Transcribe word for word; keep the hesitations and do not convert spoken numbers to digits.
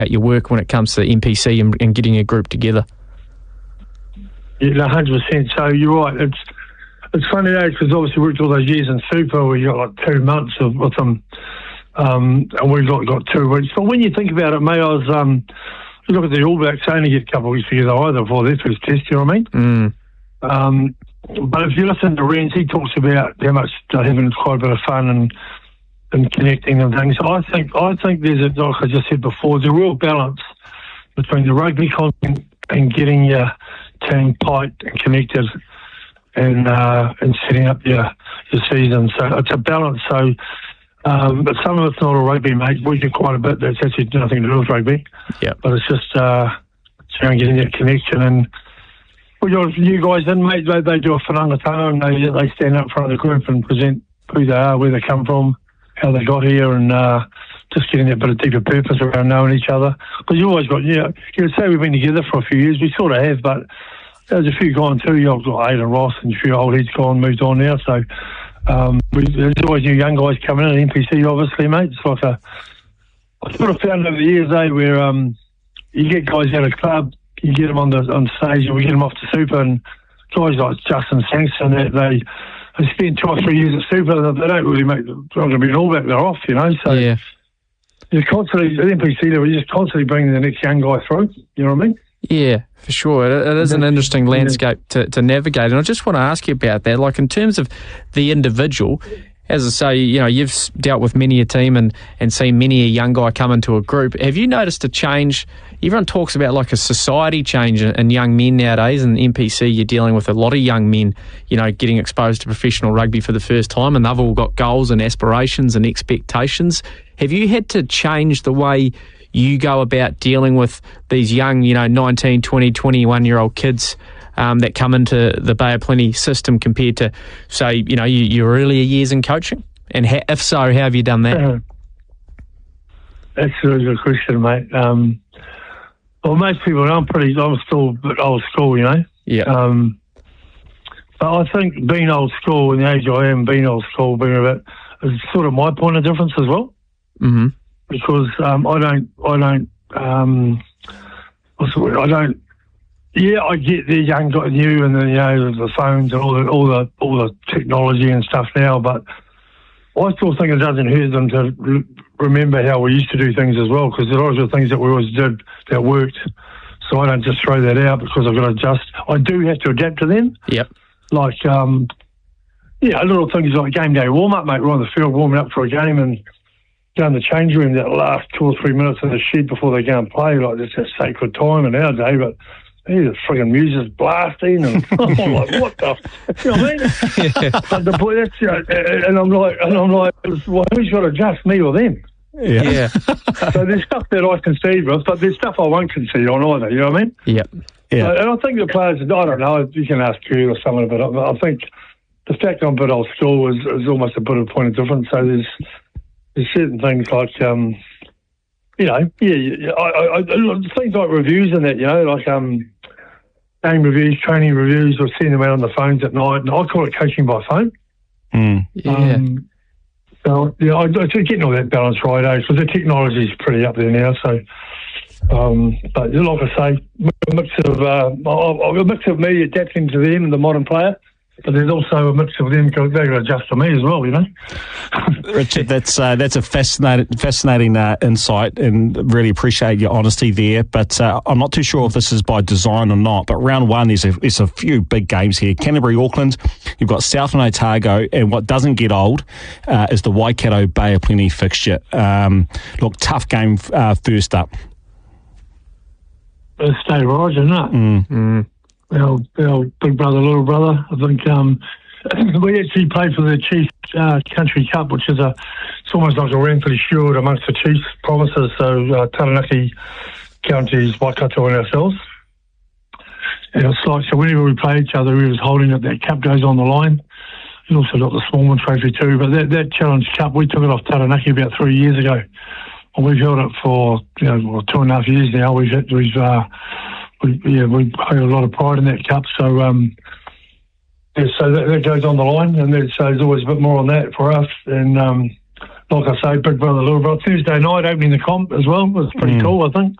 at your work when it comes to N P C and, and getting a group together. Yeah, one hundred percent. So you're right. It's it's funny though, because obviously we worked all those years in Super. We got like two months of, with them, um, and we've got, got two weeks. But when you think about it, mate, I was um, you look at the All Blacks, they only get a couple of weeks together either before their first test. You know what I mean? Mm. Um, but if you listen to Renz, he talks about how much they're having quite a bit of fun and and connecting and things. I think I think there's a, like I just said before, there's a real balance between the rugby content and getting your team tight and connected, and uh, and setting up your your season. So it's a balance. So, um, but some of it's not all rugby, mate. We do quite a bit. That's actually nothing to do with rugby. Yeah. But it's just uh, it's around getting that connection. And we got you guys in, mate. They, they do a whanangatanga, and they they stand up in front of the group and present who they are, where they come from, how they got here, and uh, just getting that bit of deeper purpose around knowing each other. Because you always got, you know, you would say we've been together for a few years. We sort of have, but there's a few gone too. You've got Aidan Ross and a few old heads gone, moved on now. So um, we, there's always new young guys coming in at N P C, obviously, mate. It's like a, I sort of found over the years, eh, where um, you get guys out of club, you get them on the on stage, and we get them off to Super, and guys like Justin Sangston, they, they they spend two or three years at Super, they don't really make, they're not going to be an All Black, they're off, you know. So yeah. You're constantly, at N P C level, you're just constantly bringing the next young guy through, you know what I mean? Yeah, for sure. It, it is an interesting landscape to, to navigate. And I just want to ask you about that. Like, in terms of the individual, as I say, you know, you've dealt with many a team and, and seen many a young guy come into a group. Have you noticed a change? Everyone talks about like a society change in, in young men nowadays. And N P C, you're dealing with a lot of young men, you know, getting exposed to professional rugby for the first time, and they've all got goals and aspirations and expectations. Have you had to change the way you go about dealing with these young, you know, nineteen, twenty, twenty-one-year-old kids um, that come into the Bay of Plenty system compared to, say, you know, you, your earlier years in coaching? And ha- if so, how have you done that? Uh, that's a really good question, mate. Um, well, most people, I'm pretty, I'm still a bit old school, you know? Yeah. Um, but I think being old school, in the age I am, being old school, being a bit, is sort of my point of difference as well. Mm-hmm. Because um, I don't, I don't, um, what's the word? I don't. Yeah, I get the young got new and the you know the phones and all the all the all the technology and stuff now, but I still think it doesn't hurt them to re- remember how we used to do things as well. Because there are things that we always did that worked, so I don't just throw that out because I've got to adjust. I do have to adapt to them. Yep. Like um, yeah, little things like game day warm up, mate. We're on the field warming up for a game and go in the change room that last two or three minutes in the shed before they go and play, like it's a sacred time in our day, but hey, the frigging music's blasting and I'm like, what the f-? You know what I mean? Yeah. But the boy, that's, you know, and I'm like, and I'm like, well, who's got to adjust, me or them? Yeah. yeah. So there's stuff that I concede with, but there's stuff I won't concede on either, you know what I mean? Yep. Yeah. So, and I think the players, I don't know, you can ask Kurt or someone about it, but I think the fact I'm a bit old school is, is almost a bit of a point of difference. So there's, There's certain things like, um, you know, yeah, yeah I, I, I, things like reviews and that, you know, like um, game reviews, training reviews, or sending them out on the phones at night. And I call it coaching by phone. Mm. Yeah. Um, so, yeah, I, I just getting all that balance right, eh? Because the technology is pretty up there now. So, um, but like I say, a mix of uh, a mix of me adapting to them and the modern player. But there's also a mix of them they've got to adjust to me as well, you know. Richard, that's uh, that's a fascinating fascinating uh, insight, and really appreciate your honesty there. But uh, I'm not too sure if this is by design or not. But round one is a, is a few big games here. Canterbury, Auckland. You've got Southland, Otago, and what doesn't get old uh, is the Waikato Bay of Plenty fixture. Um, look, tough game uh, first up. It's stay right, isn't it? Mm. Mm. Our, our big brother, little brother. I think um, we actually played for the Chiefs uh, Country Cup, which is a it's almost like a Ranford Shield amongst the Chiefs provinces. So uh, Taranaki counties, Waikato and ourselves. And it's like, so whenever we play each other, we was holding it, that cup goes on the line. We also got the Smallman Trophy too, but that, that Challenge Cup, we took it off Taranaki about three years ago. And we've held it for, you know, well, two and a half years now. We've, we've, uh, we, yeah, we have a lot of pride in that cup. So, um, yeah, so that, that goes on the line, and there's, so there's always a bit more on that for us. And um, like I say, big brother, little brother. Thursday night opening the comp as well was pretty mm. cool, I think.